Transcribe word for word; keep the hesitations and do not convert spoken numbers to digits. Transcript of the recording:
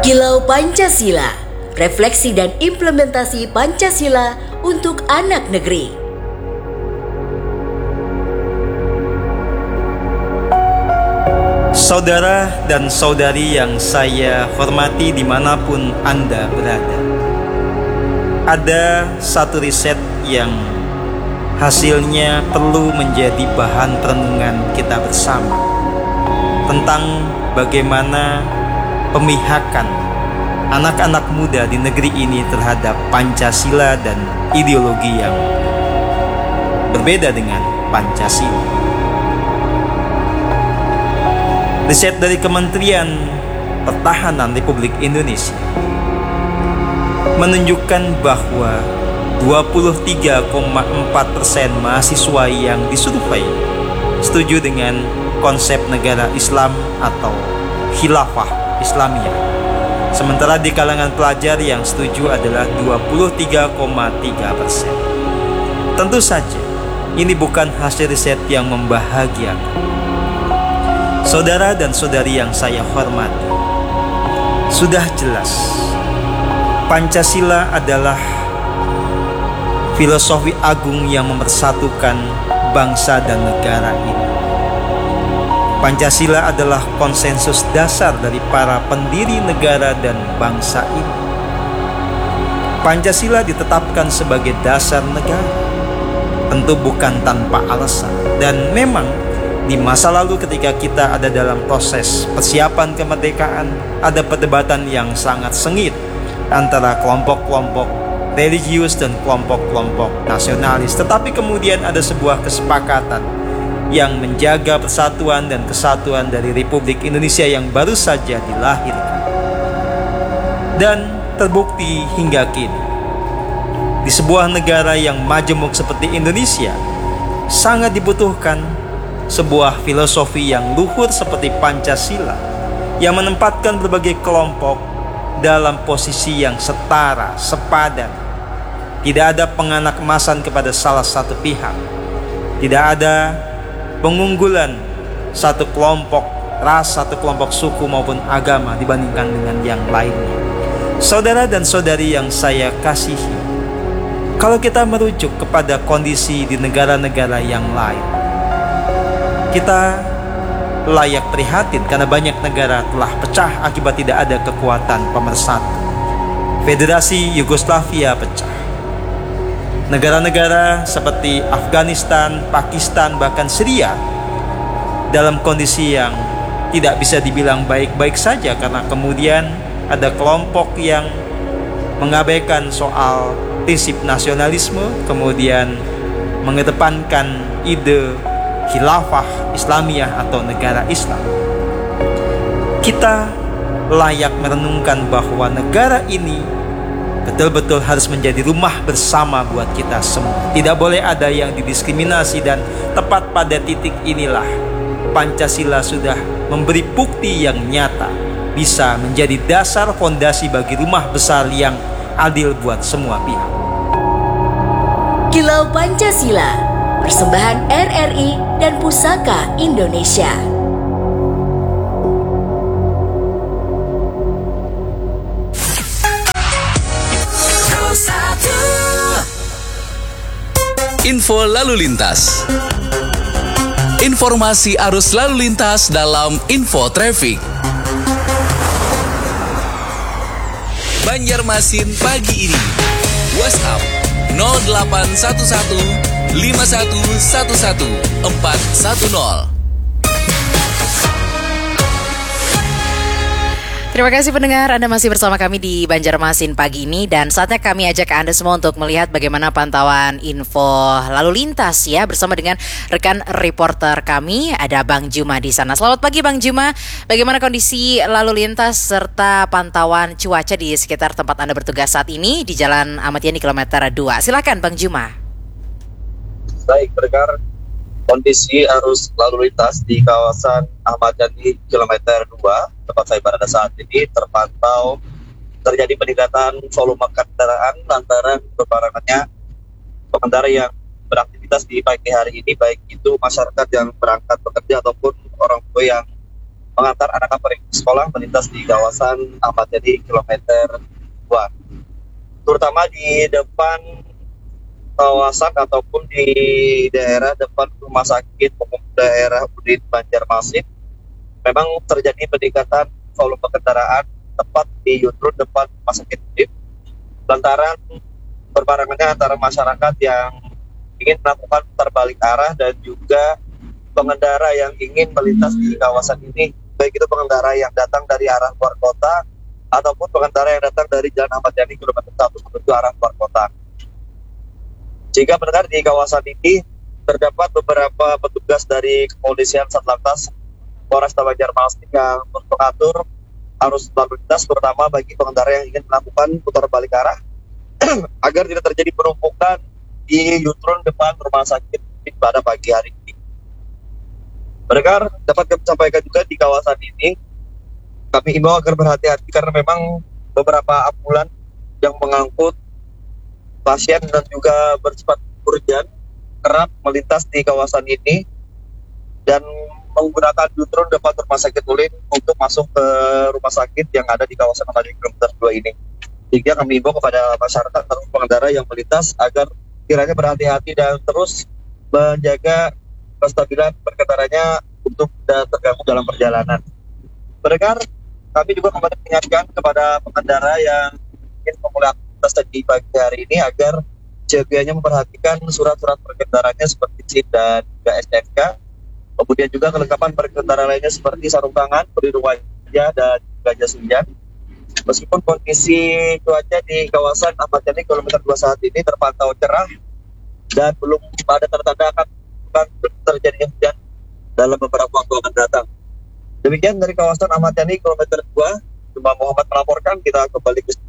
Kilau Pancasila, refleksi dan implementasi Pancasila untuk anak negeri. Saudara dan saudari yang saya hormati dimanapun Anda berada, ada satu riset yang hasilnya perlu menjadi bahan perenungan kita bersama tentang bagaimana pemihakan anak-anak muda di negeri ini terhadap Pancasila dan ideologi yang berbeda dengan Pancasila. Riset dari Kementerian Pertahanan Republik Indonesia menunjukkan bahwa dua puluh tiga koma empat persen mahasiswa yang disurvei setuju dengan konsep negara Islam atau khilafah Islamiyah. Sementara di kalangan pelajar yang setuju adalah dua puluh tiga koma tiga persen. Tentu saja, ini bukan hasil riset yang membahagiakan. Saudara dan saudari yang saya hormati, sudah jelas Pancasila adalah filosofi agung yang memersatukan bangsa dan negara ini. Pancasila adalah konsensus dasar dari para pendiri negara dan bangsa ini. Pancasila ditetapkan sebagai dasar negara, tentu bukan tanpa alasan. Dan memang di masa lalu ketika kita ada dalam proses persiapan kemerdekaan, ada perdebatan yang sangat sengit antara kelompok-kelompok religius dan kelompok-kelompok nasionalis. Tetapi kemudian ada sebuah kesepakatan yang menjaga persatuan dan kesatuan dari Republik Indonesia yang baru saja dilahirkan. Dan terbukti hingga kini, di sebuah negara yang majemuk seperti Indonesia, sangat dibutuhkan sebuah filosofi yang luhur seperti Pancasila, yang menempatkan berbagai kelompok dalam posisi yang setara, sepadan. Tidak ada penganakmasan kepada salah satu pihak. Tidak ada pengunggulan satu kelompok ras, satu kelompok suku maupun agama dibandingkan dengan yang lainnya. Saudara dan saudari yang saya kasihi, kalau kita merujuk kepada kondisi di negara-negara yang lain, kita layak prihatin karena banyak negara telah pecah akibat tidak ada kekuatan pemersatu. Federasi Yugoslavia pecah. Negara-negara seperti Afghanistan, Pakistan, bahkan Syria dalam kondisi yang tidak bisa dibilang baik-baik saja karena kemudian ada kelompok yang mengabaikan soal prinsip nasionalisme, kemudian mengedepankan ide khilafah Islamiyah atau negara Islam. Kita layak merenungkan bahwa negara ini betul-betul harus menjadi rumah bersama buat kita semua. Tidak boleh ada yang didiskriminasi, dan tepat pada titik inilah Pancasila sudah memberi bukti yang nyata bisa menjadi dasar fondasi bagi rumah besar yang adil buat semua pihak. Kilau Pancasila, persembahan R R I dan Pusaka Indonesia. Info lalu lintas. Informasi arus lalu lintas dalam Info Traffic. Banjarmasin pagi ini. WhatsApp nol delapan satu satu lima satu satu satu empat satu nol. Terima kasih pendengar, Anda masih bersama kami di Banjarmasin pagi ini, dan saatnya kami ajak Anda semua untuk melihat bagaimana pantauan info lalu lintas ya, bersama dengan rekan reporter kami, ada Bang Juma di sana. Selamat pagi Bang Juma, bagaimana kondisi lalu lintas serta pantauan cuaca di sekitar tempat Anda bertugas saat ini di Jalan Ahmad Yani kilometer dua. Silakan Bang Juma. Baik, pendengar, kondisi arus lalu lintas di kawasan Ahmad Yani kilometer dua tempat saya berada saat ini terpantau terjadi peningkatan volume kendaraan lantaran berbarengannya pengendara yang beraktivitas di pagi hari ini, baik itu masyarakat yang berangkat bekerja ataupun orang tua yang mengantar anak-anak pergi sekolah melintas di kawasan Ahmad Yani kilometer dua, terutama di depan kawasan ataupun di daerah depan rumah sakit umum daerah Udin Banjarmasin. Memang terjadi peningkatan volume kendaraan tepat di U-turn depan rumah sakit Udin lantaran berbarengannya antara masyarakat yang ingin melakukan putar balik arah dan juga pengendara yang ingin melintas di kawasan ini, baik itu pengendara yang datang dari arah luar kota ataupun pengendara yang datang dari Jalan Ahmad Yani kilometer satu menuju arah luar kota. Jika mendengar di kawasan ini terdapat beberapa petugas dari kepolisian Satlantas Polresta Banjarmasin yang mengatur arus lalu lintas, terutama bagi pengendara yang ingin melakukan putar balik arah agar tidak terjadi penumpukan di U-turn depan rumah sakit pada pagi hari ini. Mereka dapat kami sampaikan juga di kawasan ini, kami imbau agar berhati-hati karena memang beberapa ambulan yang mengangkut pasien dan juga bersifat urgent kerap melintas di kawasan ini dan menggunakan U-turn depan rumah sakit Ulin untuk masuk ke rumah sakit yang ada di kawasan Ahmad Yani kilometer dua ini. Sehingga kami imbau kepada masyarakat atau pengendara yang melintas agar kiranya berhati-hati dan terus menjaga kestabilan berkendaranya untuk tidak terganggu dalam perjalanan. Pendengar, kami juga kembali mengingatkan kepada pengendara yang ingin memulai aktivitas di pagi hari ini agar jagoannya memperhatikan surat-surat berkendaranya seperti SIM dan juga S T N K. Kemudian juga kelengkapan berkendara lainnya seperti sarung tangan, pelindung wajah, dan juga jas hujan. Meskipun kondisi cuaca di kawasan Ahmad Yani kilometer dua saat ini terpantau cerah dan belum ada tanda-tanda akan terjadinya hujan dalam beberapa waktu akan datang. Demikian dari kawasan Ahmad Yani kilometer dua, Jum'ah Muhammad melaporkan. Kita kembali ke